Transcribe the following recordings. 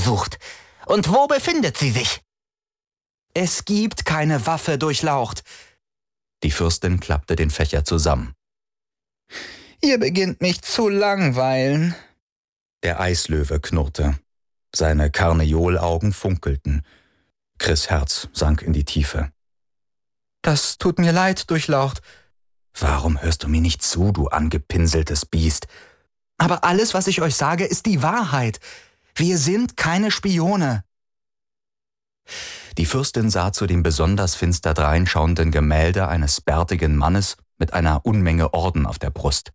gesucht. Und wo befindet sie sich?« »Es gibt keine Waffe, Durchlaucht.« Die Fürstin klappte den Fächer zusammen. »Ihr beginnt mich zu langweilen.« Der Eislöwe knurrte. Seine Karneolaugen funkelten. Chris' Herz sank in die Tiefe. »Das tut mir leid, Durchlaucht.« »Warum hörst du mir nicht zu, du angepinseltes Biest?« »Aber alles, was ich euch sage, ist die Wahrheit. Wir sind keine Spione.« Die Fürstin sah zu dem besonders finster dreinschauenden Gemälde eines bärtigen Mannes mit einer Unmenge Orden auf der Brust.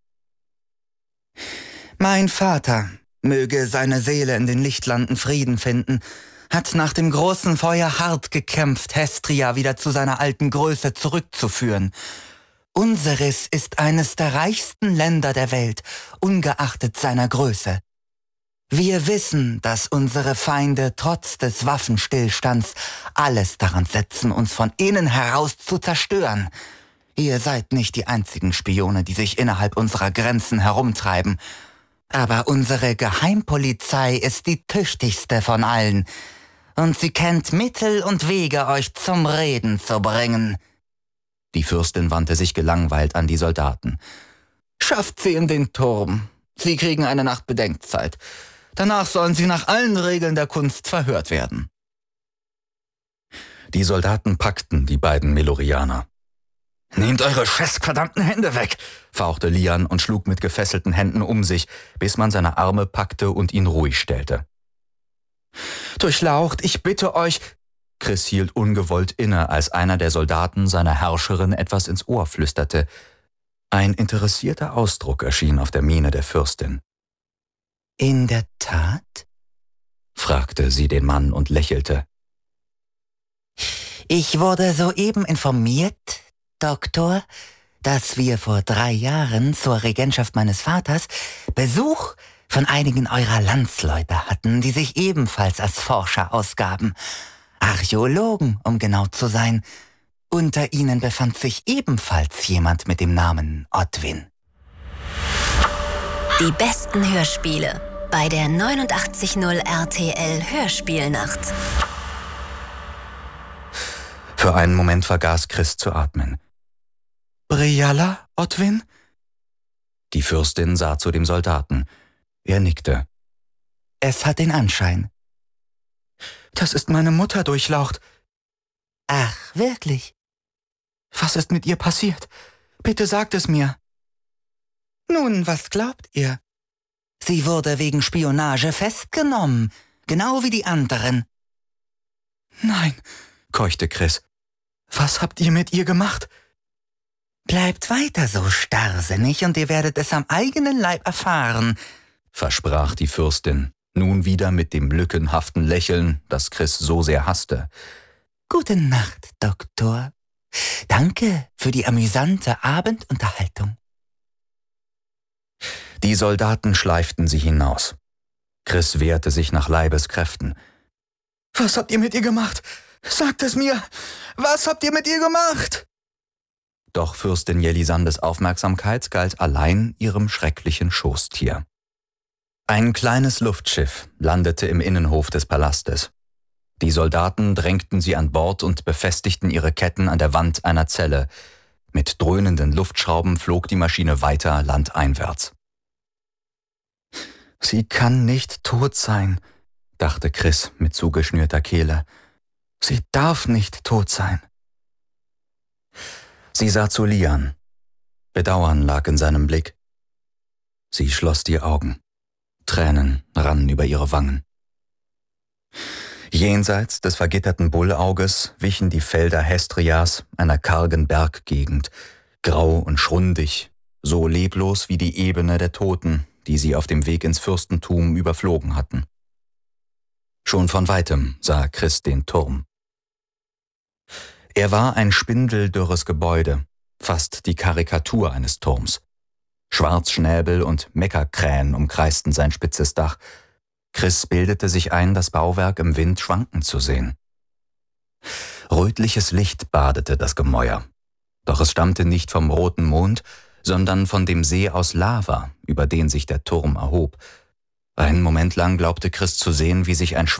»Mein Vater, möge seine Seele in den Lichtlanden Frieden finden, hat nach dem großen Feuer hart gekämpft, Hestria wieder zu seiner alten Größe zurückzuführen. Unseres ist eines der reichsten Länder der Welt, ungeachtet seiner Größe. Wir wissen, dass unsere Feinde trotz des Waffenstillstands alles daran setzen, uns von innen heraus zu zerstören. Ihr seid nicht die einzigen Spione, die sich innerhalb unserer Grenzen herumtreiben. Aber unsere Geheimpolizei ist die tüchtigste von allen. Und sie kennt Mittel und Wege, euch zum Reden zu bringen.« Die Fürstin wandte sich gelangweilt an die Soldaten. »Schafft sie in den Turm. Sie kriegen eine Nacht Bedenkzeit. Danach sollen sie nach allen Regeln der Kunst verhört werden.« Die Soldaten packten die beiden Melorianer. »Nehmt eure scheißverdammten Hände weg«, fauchte Lian und schlug mit gefesselten Händen um sich, bis man seine Arme packte und ihn ruhig stellte. »Durchlaucht, ich bitte euch...« Chris hielt ungewollt inne, als einer der Soldaten seiner Herrscherin etwas ins Ohr flüsterte. Ein interessierter Ausdruck erschien auf der Miene der Fürstin. »In der Tat?« fragte sie den Mann und lächelte. »Ich wurde soeben informiert, Doktor, dass wir vor 3 Jahren zur Regentschaft meines Vaters Besuch von einigen eurer Landsleute hatten, die sich ebenfalls als Forscher ausgaben. Archäologen, um genau zu sein. Unter ihnen befand sich ebenfalls jemand mit dem Namen Ottwin.« Die besten Hörspiele bei der 89.0 RTL Hörspielnacht. Für einen Moment vergaß Chris zu atmen. »Brialla, Ottwin?« Die Fürstin sah zu dem Soldaten. Er nickte. »Es hat den Anschein.« »Das ist meine Mutter, Durchlaucht.« »Ach, wirklich?« »Was ist mit ihr passiert? Bitte sagt es mir.« »Nun, was glaubt ihr? Sie wurde wegen Spionage festgenommen, genau wie die anderen.« »Nein«, keuchte Chris. »Was habt ihr mit ihr gemacht?« »Bleibt weiter so starrsinnig und ihr werdet es am eigenen Leib erfahren«, versprach die Fürstin, nun wieder mit dem lückenhaften Lächeln, das Chris so sehr hasste. »Gute Nacht, Doktor. Danke für die amüsante Abendunterhaltung.« Die Soldaten schleiften sie hinaus. Chris wehrte sich nach Leibeskräften. »Was habt ihr mit ihr gemacht? Sagt es mir! Was habt ihr mit ihr gemacht?« Doch Fürstin Jelisandes Aufmerksamkeit galt allein ihrem schrecklichen Schoßtier. Ein kleines Luftschiff landete im Innenhof des Palastes. Die Soldaten drängten sie an Bord und befestigten ihre Ketten an der Wand einer Zelle. Mit dröhnenden Luftschrauben flog die Maschine weiter landeinwärts. »Sie kann nicht tot sein«, dachte Chris mit zugeschnürter Kehle. »Sie darf nicht tot sein.« Sie sah zu Lian. Bedauern lag in seinem Blick. Sie schloss die Augen. Tränen rannen über ihre Wangen. Jenseits des vergitterten Bullauges wichen die Felder Hestrias, einer kargen Berggegend, grau und schrundig, so leblos wie die Ebene der Toten, die sie auf dem Weg ins Fürstentum überflogen hatten. Schon von weitem sah Chris den Turm. Er war ein spindeldürres Gebäude, fast die Karikatur eines Turms. Schwarzschnäbel und Meckerkrähen umkreisten sein spitzes Dach. Chris bildete sich ein, das Bauwerk im Wind schwanken zu sehen. Rötliches Licht badete das Gemäuer. Doch es stammte nicht vom roten Mond, sondern von dem See aus Lava, über den sich der Turm erhob. Einen Moment lang glaubte Chris zu sehen, wie sich ein